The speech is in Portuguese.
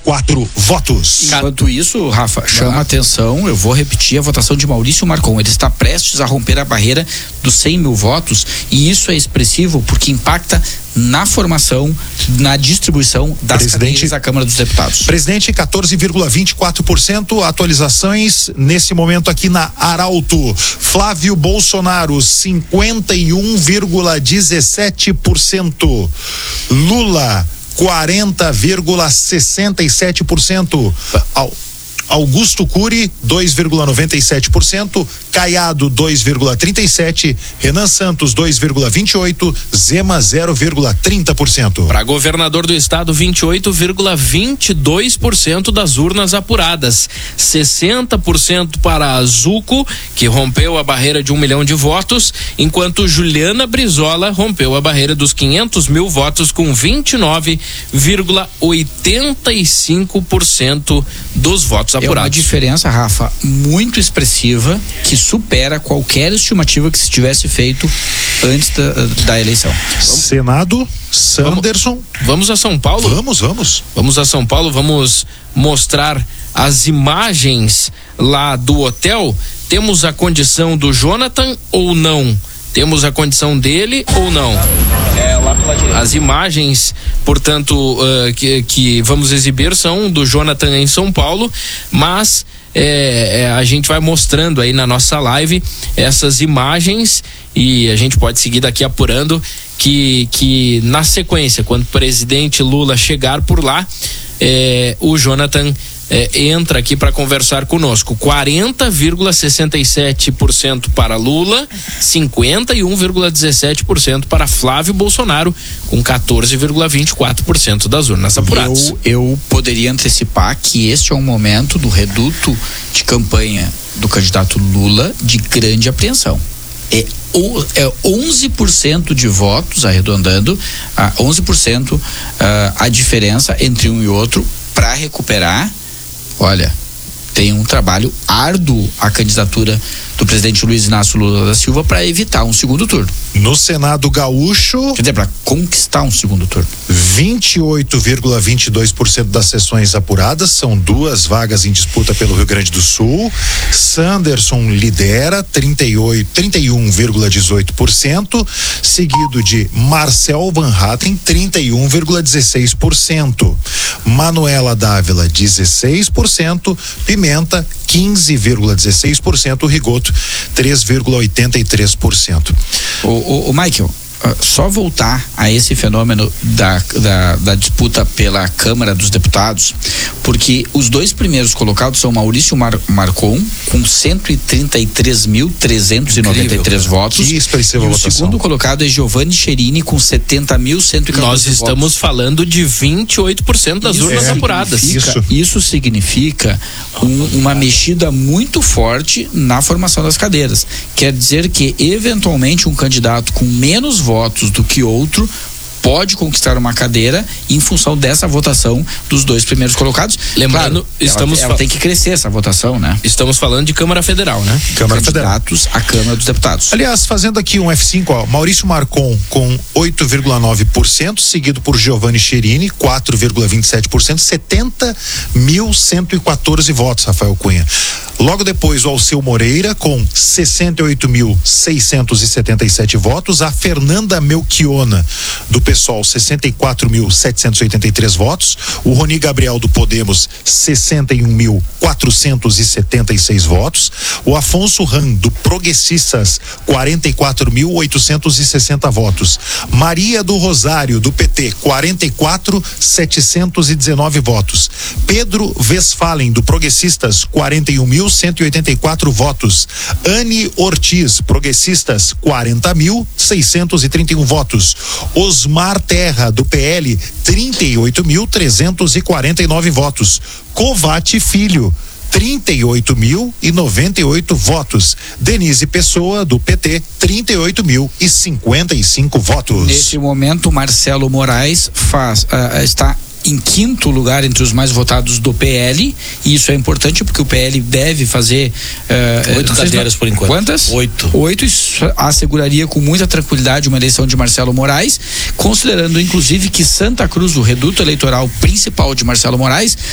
votos. Enquanto isso, Rafa, chama a atenção, eu vou repetir a votação de Maurício Marcon. Ele está prestes a romper a barreira dos 100 mil votos, e isso é expressivo porque impacta na formação, na distribuição das cadeiras da Câmara dos Deputados. Presidente, 14,24%. Atualizações nesse momento aqui na Arauto. Flávio Bolsonaro, 51,17%. Lula, 40,67%. Augusto Cury, 2,97%, Caiado, 2,37%, Renan Santos, 2,28%, Zema, 0,30%. Para governador do estado, 28,22% das urnas apuradas, 60% para Zuco, que rompeu a barreira de 1 milhão de votos, enquanto Juliana Brizola rompeu a barreira dos 500 mil votos com 29,85% dos votos apurados. É uma diferença, Rafa, muito expressiva, que supera qualquer estimativa que se tivesse feito antes da eleição. Senado, Sanderson. Vamos a São Paulo? Vamos a São Paulo, vamos mostrar as imagens lá do hotel. Temos a condição do Jonathan ou não? Temos a condição dele ou não? Lá pela direita. As imagens, portanto, que vamos exibir são do Jonathan em São Paulo, mas a gente vai mostrando aí na nossa live essas imagens, e a gente pode seguir daqui apurando que na sequência, quando o presidente Lula chegar por lá, o Jonathan entra aqui para conversar conosco. 40,67% para Lula, 51,17% para Flávio Bolsonaro, com 14,24% das urnas apuradas. Eu poderia antecipar que este é um momento do reduto de campanha do candidato Lula de grande apreensão. É 11% de votos, arredondando, 11% a diferença entre um e outro para recuperar. Olha, tem um trabalho árduo a candidatura do presidente Luiz Inácio Lula da Silva para evitar um segundo turno. No Senado Gaúcho, quer dizer, para conquistar um segundo turno. 28,22% das sessões apuradas, são 2 vagas em disputa pelo Rio Grande do Sul. Sanderson lidera, 31,18%, seguido de Marcel Van Hatten, 31,16%, Manuela Dávila, 16%, Pimenta, 15,16%, Rigoto, 3,83%. O Michael, só voltar a esse fenômeno da disputa pela Câmara dos Deputados, porque os 2 primeiros colocados são Maurício Marcon, com 133.393 votos. Que expressiva votação. O segundo colocado é Giovanni Cherini, com 70.114 votos. Nós estamos falando de 28% das urnas apuradas. Isso significa uma mexida muito forte na formação das cadeiras. Quer dizer que, eventualmente, um candidato com menos votos do que outro pode conquistar uma cadeira em função dessa votação dos 2 primeiros colocados. Lembrando, claro, ela tem que crescer essa votação, né? Estamos falando de Câmara Federal, né? Câmara Federal. Candidatos à Câmara dos Deputados. Aliás, fazendo aqui um F5, ó, Maurício Marcon com 8,9%, seguido por Giovanni Cherini, 4,27%, 70.114 votos, Rafael Cunha. Logo depois, o Alceu Moreira com 68.677 votos, a Fernanda Melchiona do PSOL, 64.783 votos, o Rony Gabriel do Podemos, 61.476 votos, o Afonso Ram do Progressistas, 44.860 votos, Maria do Rosário do PT, 44.719 votos, Pedro Westphalen do Progressistas, 41.184 votos, Anne Ortiz, Progressistas, 40.631 votos, Osmar Terra do PL, 38.349 votos, Covatti Filho, 38.098 votos, Denise Pessoa do PT, 38.055 votos. Nesse momento, Marcelo Moraes está em 5º lugar entre os mais votados do PL, e isso é importante porque o PL deve fazer 8 cadeiras por enquanto. Quantas? 8. Isso asseguraria com muita tranquilidade uma eleição de Marcelo Moraes, considerando inclusive que Santa Cruz, o reduto eleitoral principal de Marcelo Moraes,